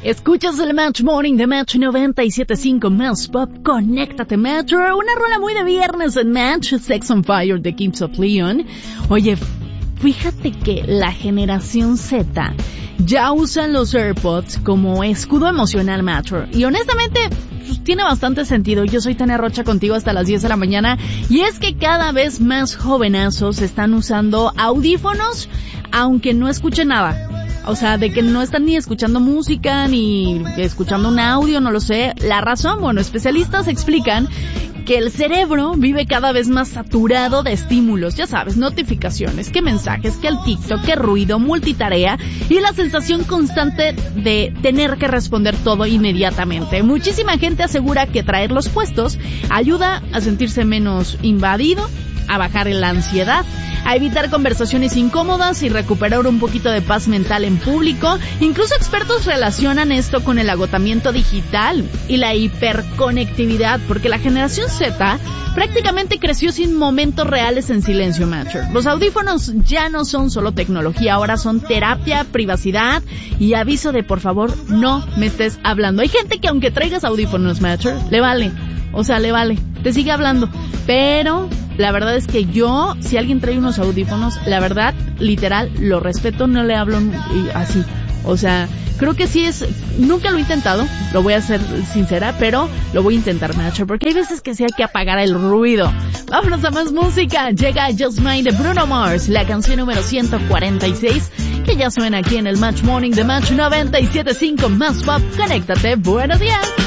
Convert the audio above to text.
Escuchas el Match Morning de Match 97.5 Más Pop. Conéctate, Matcher. Una rola muy de viernes en Match, Sex on Fire de Kings of Leon. Oye, fíjate que la generación Z ya usan los AirPods como escudo emocional, Matcher. Y honestamente, pues, tiene bastante sentido. Yo soy Tania Rocha contigo hasta las 10 de la mañana. Y es que cada vez más jovenazos están usando audífonos, aunque no escuchen nada. O sea, de que no están ni escuchando música, ni escuchando un audio, no lo sé. La razón, bueno, especialistas explican que el cerebro vive cada vez más saturado de estímulos, ya sabes, notificaciones, que mensajes, que el TikTok, que ruido, multitarea y la sensación constante de tener que responder todo inmediatamente. Muchísima gente asegura que traerlos puestos ayuda a sentirse menos invadido, a bajar la ansiedad, a evitar conversaciones incómodas y recuperar un poquito de paz mental en público. Incluso expertos relacionan esto con el agotamiento digital y la hiperconectividad, porque la generación Z prácticamente creció sin momentos reales en silencio, Matcher. Los audífonos ya no son solo tecnología, ahora son terapia, privacidad y aviso de por favor no me estés hablando. Hay gente que aunque traigas audífonos, Matcher, le vale, te sigue hablando, pero la verdad es que yo, si alguien trae unos audífonos, la verdad, literal, lo respeto, no le hablo así. O sea, creo que sí es, nunca lo he intentado, lo voy a ser sincera, pero lo voy a intentar, Matcher, porque hay veces que sí hay que apagar el ruido. Vámonos a más música. Llega Just Mine de Bruno Mars, la canción número 146, que ya suena aquí en el Match Morning de Match 97.5 Más Pop. Conéctate, buenos días.